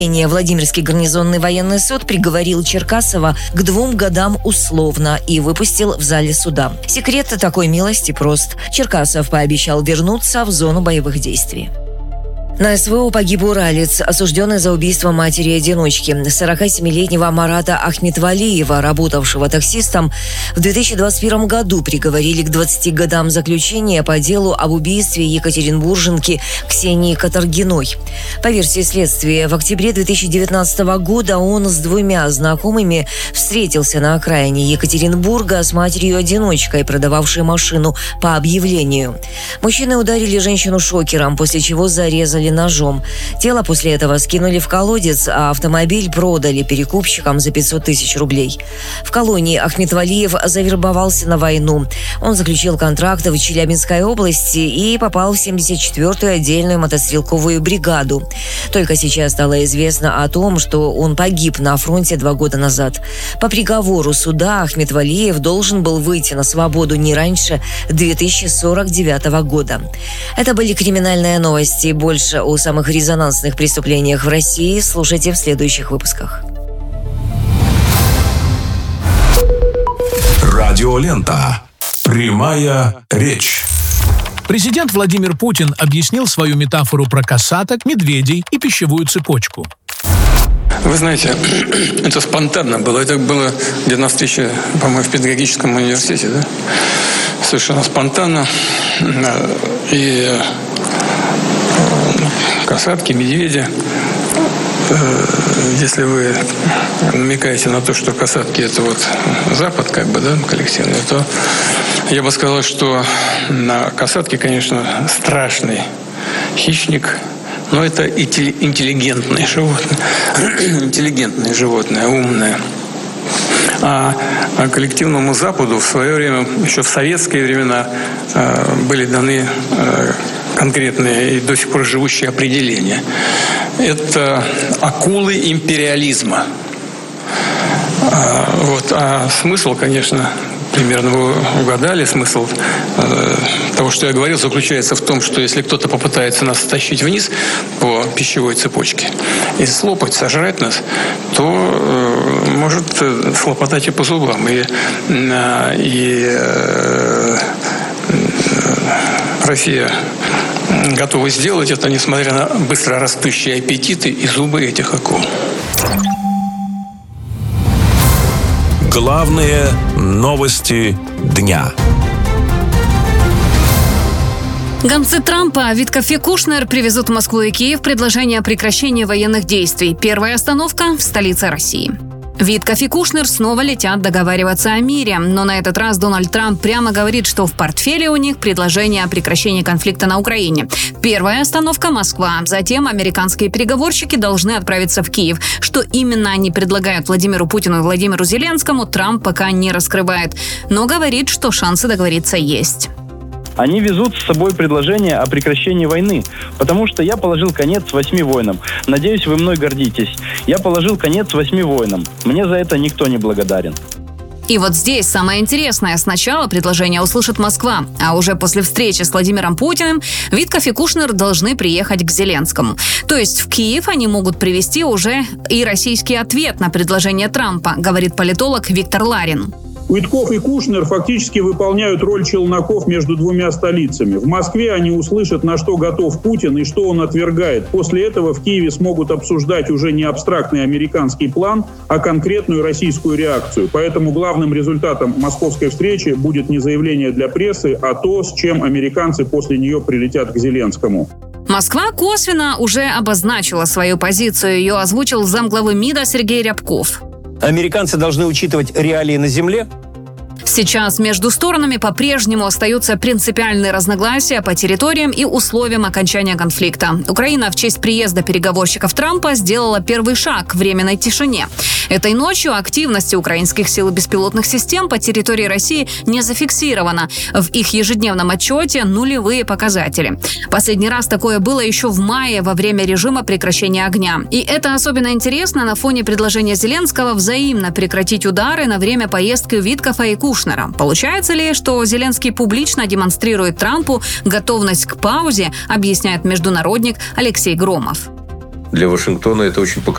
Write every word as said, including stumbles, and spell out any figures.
Владимирский гарнизонный военный суд приговорил Черкасова к двум годам условно и выпустил в зале суда. Секрет такой милости прост. Черкасов пообещал вернуться в зону боевых действий. На СВО погиб уралец, осужденный за убийство матери-одиночки, сорокасемилетнего Марата Ахметвалиева, работавшего таксистом. В две тысячи двадцать первом году приговорили к двадцати годам заключения по делу об убийстве екатеринбурженки Ксении Каторгиной. По версии следствия, в октябре две тысячи девятнадцатого года он с двумя знакомыми встретился на окраине Екатеринбурга с матерью-одиночкой, продававшей машину по объявлению. Мужчины ударили женщину шокером, после чего зарезали ножом. Тело после этого скинули в колодец, а автомобиль продали перекупщикам за пятьсот тысяч рублей. В колонии Ахметвалиев завербовался на войну. Он заключил контракт в Челябинской области и попал в семьдесят четвёртую отдельную мотострелковую бригаду. Только сейчас стало известно о том, что он погиб на фронте два года назад. По приговору суда Ахметвалиев должен был выйти на свободу не раньше две тысячи сорок девятого года. Это были криминальные новости. Больше о самых резонансных преступлениях в России слушайте в следующих выпусках. Радиолента. Прямая речь. Президент Владимир Путин объяснил свою метафору про косаток, медведей и пищевую цепочку. Вы знаете, это спонтанно было. Это было где-то на встрече, по-моему, в педагогическом университете, да? Совершенно спонтанно. И косатки, медведи. Если вы намекаете на то, что косатки – это вот Запад, как бы, да, коллективный, то я бы сказал, что косатки, конечно, страшный хищник, но это интеллигентное животное, интеллигентное животное, умное. А коллективному Западу в свое время, еще в советские времена, были даны конкретные и до сих пор живущие определения. Это акулы империализма. Вот. А смысл, конечно, примерно вы угадали. Смысл э, того, что я говорил, заключается в том, что если кто-то попытается нас стащить вниз по пищевой цепочке и слопать, сожрать нас, то э, может слопотать и по зубам. И, э, и э, Россия готова сделать это, несмотря на быстро растущие аппетиты и зубы этих акул. Главные новости дня. Гонцы Трампа Витков и Кушнер привезут в Москву и Киев предложение о прекращении военных действий. Первая остановка – в столице России. Витков и Кушнер снова летят договариваться о мире, но на этот раз Дональд Трамп прямо говорит, что в портфеле у них предложение о прекращении конфликта на Украине. Первая остановка – Москва. Затем американские переговорщики должны отправиться в Киев. Что именно они предлагают Владимиру Путину и Владимиру Зеленскому, Трамп пока не раскрывает, но говорит, что шансы договориться есть. Они везут с собой предложение о прекращении войны, потому что я положил конец восьми войнам. Надеюсь, вы мной гордитесь. Я положил конец восьми войнам. Мне за это никто не благодарен. И вот здесь самое интересное. Сначала предложение услышит Москва, а уже после встречи с Владимиром Путиным Витков и Кушнер должны приехать к Зеленскому. То есть в Киев они могут привезти уже и российский ответ на предложение Трампа, говорит политолог Виктор Ларин. Витков и Кушнер фактически выполняют роль челноков между двумя столицами. В Москве они услышат, на что готов Путин и что он отвергает. После этого в Киеве смогут обсуждать уже не абстрактный американский план, а конкретную российскую реакцию. Поэтому главным результатом московской встречи будет не заявление для прессы, а то, с чем американцы после нее прилетят к Зеленскому. Москва косвенно уже обозначила свою позицию. Ее озвучил замглавы МИДа Сергей Рябков. Американцы должны учитывать реалии на земле. Сейчас между сторонами по-прежнему остаются принципиальные разногласия по территориям и условиям окончания конфликта. Украина в честь приезда переговорщиков Трампа сделала первый шаг к временной тишине. Этой ночью активности украинских сил и беспилотных систем по территории России не зафиксировано. В их ежедневном отчете нулевые показатели. Последний раз такое было еще в мае во время режима прекращения огня. И это особенно интересно на фоне предложения Зеленского взаимно прекратить удары на время поездки Виткова и Кушнера. Получается ли, что Зеленский публично демонстрирует Трампу готовность к паузе, объясняет международник Алексей Громов. Для Вашингтона это очень показательно.